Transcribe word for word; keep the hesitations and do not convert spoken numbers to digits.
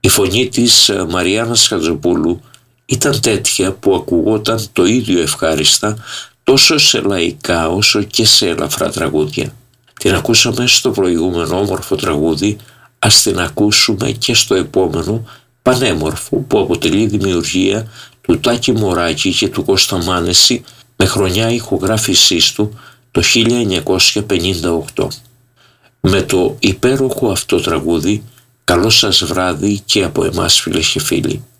Η φωνή της Μαριάννας Χατζοπούλου ήταν τέτοια που ακουγόταν το ίδιο ευχάριστα τόσο σε λαϊκά όσο και σε ελαφρά τραγούδια. Την ακούσαμε στο προηγούμενο όμορφο τραγούδι, ας την ακούσουμε και στο επόμενο πανέμορφο που αποτελεί δημιουργία του Τάκη Μωράκη και του Κώστα Μάνεση με χρονιά ηχογράφησής του το χίλια εννιακόσια πενήντα οκτώ. Με το υπέροχο αυτό τραγούδι, καλό σας βράδυ και από εμάς φίλες και φίλοι.